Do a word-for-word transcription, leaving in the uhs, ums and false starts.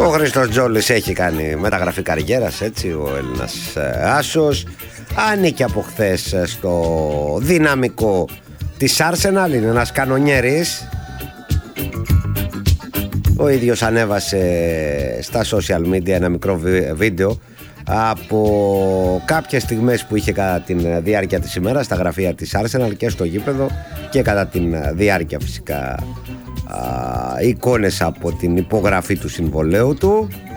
Ο Χρήστος Τζόλης έχει κάνει μεταγραφή καριέρας, έτσι, ο Έλληνας άσος. Ανήκει από χθες στο δυναμικό της Arsenal, είναι ένας κανονιέρης. Ο ίδιος ανέβασε στα social media ένα μικρό βίντεο από κάποιες στιγμές που είχε κατά τη διάρκεια της ημέρας στα γραφεία της Arsenal και στο γήπεδο, και κατά τη διάρκεια φυσικά α, εικόνες από την υπογραφή του συμβολέου του.